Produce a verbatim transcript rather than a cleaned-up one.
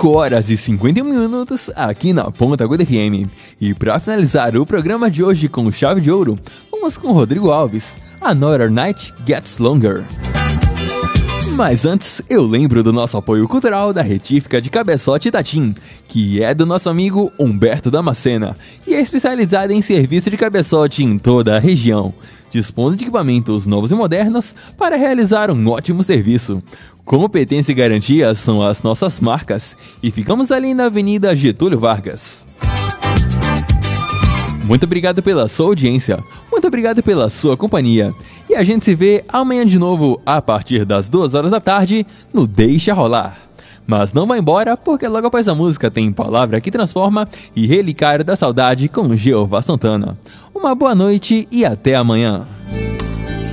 cinco horas e cinquenta e um minutos aqui na Ponta Aguda F M. E para finalizar o programa de hoje com chave de ouro, vamos com Rodrigo Alves, Another Night Gets Longer. Mas antes, eu lembro do nosso apoio cultural da Retífica de Cabeçote Itatim, que é do nosso amigo Humberto Damascena e é especializada em serviço de cabeçote em toda a região, dispondo de equipamentos novos e modernos para realizar um ótimo serviço. Competência e garantia são as nossas marcas e ficamos ali na Avenida Getúlio Vargas. Muito obrigado pela sua audiência, muito obrigado pela sua companhia. E a gente se vê amanhã de novo a partir das duas horas da tarde no Deixa Rolar. Mas não vai embora, porque logo após a música tem Palavra que Transforma e Relicário da Saudade com Jeová Santana. Uma boa noite e até amanhã.